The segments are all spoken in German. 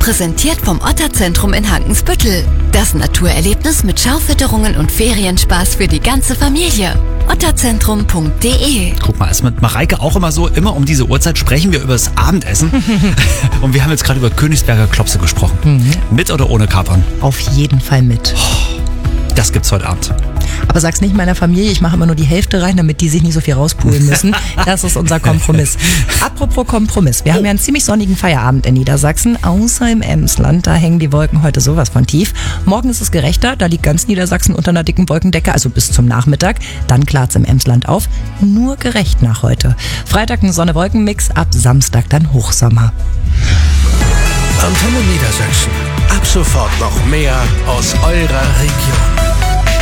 präsentiert vom Otterzentrum in Hankensbüttel. Das Naturerlebnis mit Schaufütterungen und Ferienspaß für die ganze Familie. Otterzentrum.de. Guck mal, ist mit Mareike auch immer so, immer um diese Uhrzeit sprechen wir über das Abendessen. Und wir haben jetzt gerade über Königsberger Klopse gesprochen. Mit oder ohne Kapern? Auf jeden Fall mit. Das gibt's heute Abend. Aber sag's nicht meiner Familie, ich mache immer nur die Hälfte rein, damit die sich nicht so viel rauspulen müssen. Das ist unser Kompromiss. Apropos Kompromiss, wir haben ja einen ziemlich sonnigen Feierabend in Niedersachsen, außer im Emsland, da hängen die Wolken heute sowas von tief. Morgen ist es gerechter, da liegt ganz Niedersachsen unter einer dicken Wolkendecke, also bis zum Nachmittag. Dann klart's im Emsland auf, nur gerecht nach heute. Freitag ein Sonne-Wolken-Mix, ab Samstag dann Hochsommer. Antenne Niedersachsen, ab sofort noch mehr aus eurer Region.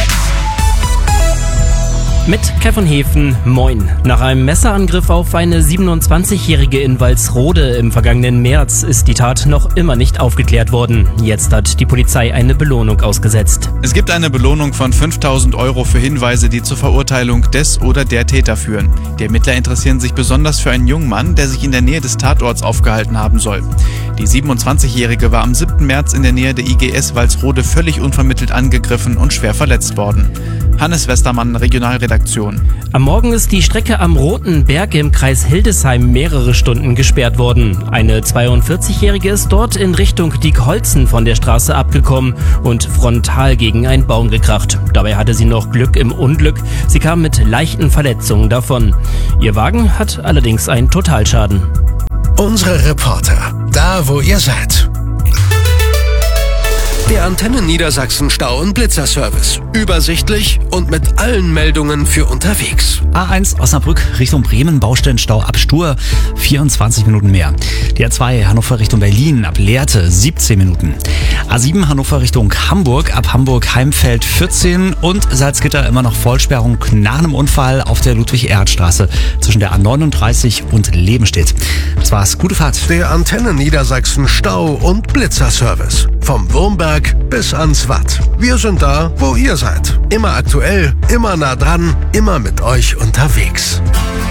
Mit Kevin Hefen, moin. Nach einem Messerangriff auf eine 27-Jährige in Walsrode im vergangenen März ist die Tat noch immer nicht aufgeklärt worden. Jetzt hat die Polizei eine Belohnung ausgesetzt. Es gibt eine Belohnung von 5.000 € für Hinweise, die zur Verurteilung des oder der Täter führen. Die Ermittler interessieren sich besonders für einen jungen Mann, der sich in der Nähe des Tatorts aufgehalten haben soll. Die 27-Jährige war am 7. März in der Nähe der IGS Walsrode völlig unvermittelt angegriffen und schwer verletzt worden. Hannes Westermann, Regionalredaktion. Am Morgen ist die Strecke am Roten Berg im Kreis Hildesheim mehrere Stunden gesperrt worden. Eine 42-Jährige ist dort in Richtung Diekholzen von der Straße abgekommen und frontal gegen einen Baum gekracht. Dabei hatte sie noch Glück im Unglück. Sie kam mit leichten Verletzungen davon. Ihr Wagen hat allerdings einen Totalschaden. Unsere Reporter, da wo ihr seid. Der Antenne Niedersachsen Stau- und Blitzerservice. Übersichtlich und mit allen Meldungen für unterwegs. A1 Osnabrück Richtung Bremen, Baustellenstau ab Stur, 24 Minuten mehr. Die A2 Hannover Richtung Berlin, ab Lehrte, 17 Minuten. A7 Hannover Richtung Hamburg, ab Hamburg-Heimfeld 14 und Salzgitter immer noch Vollsperrung nach einem Unfall auf der Ludwig-Erhard-Straße zwischen der A39 und Lebenstedt. Das war's, gute Fahrt. Der Antenne Niedersachsen Stau- und Blitzerservice. Vom Wurmberg bis ans Watt. Wir sind da, wo ihr seid. Immer aktuell, immer nah dran, immer mit euch unterwegs.